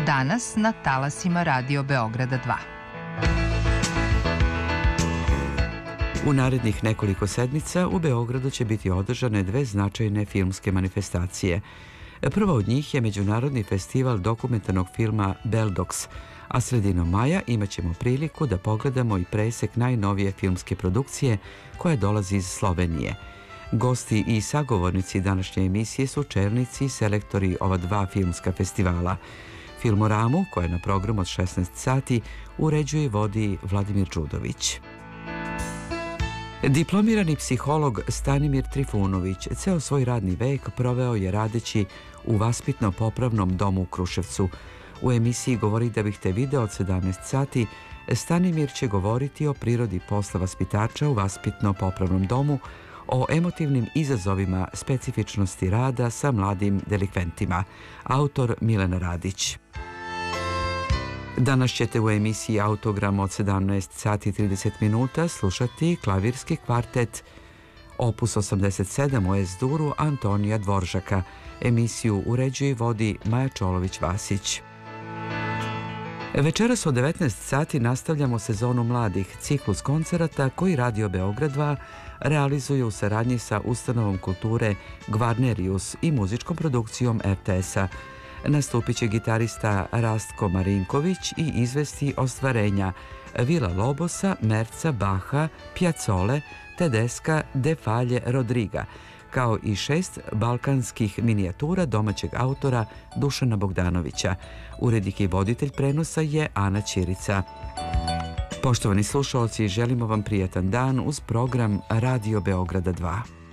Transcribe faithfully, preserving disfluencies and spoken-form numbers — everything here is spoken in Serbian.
Danas na talasima Radio Beograda dva. U narednih nekoliko sedmica u Beogradu će biti održane dve značajne filmske manifestacije. Prva od njih je Međunarodni festival dokumentarnog filma Beldox, a sredinom maja imat ćemo priliku da pogledamo i presek najnovije filmske produkcije koja dolazi iz Slovenije. Gosti i sagovornici današnje emisije su čelnici i selektori ova dva filmska festivala. Filmoramu, koja je na programu od šesnaest sati, uređuje i vodi Vladimir Đudović. Diplomirani psiholog Stanimir Trifunović ceo svoj radni vek proveo je radeći u vaspitno-popravnom domu u Kruševcu. U emisiji Govori da bih te video od sedamnaest sati Stanimir će govoriti o prirodi posla vaspitača u vaspitno-popravnom domu, o emotivnim izazovima specifičnosti rada sa mladim delikventima. Autor Milena Radić. Danas ćete u emisiji Autogram od sedamnaest sati i trideset minuta slušati klavirski kvartet opus osamdeset sedam u Es-duru Antonija Dvoržaka. Emisiju uređuje i vodi Maja Čolović-Vasić. Večeras od devetnaest sati nastavljamo sezonu mladih, ciklus koncerata koji Radio Beograd dva realizuje u saradnji sa Ustanovom kulture Gvarnerius i muzičkom produkcijom R T S-a. Nastupit će gitarista Rastko Marinković i izvesti ostvarenja Vila Lobosa, Merca, Baha, Piazzole, Tedeska, De Falje, Rodriga, kao i šest balkanskih minijatura domaćeg autora Dušana Bogdanovića. Urednik i voditelj prenosa je Ana Ćirica. Poštovani slušaoci, želimo vam prijatan dan uz program Radio Beograda dva.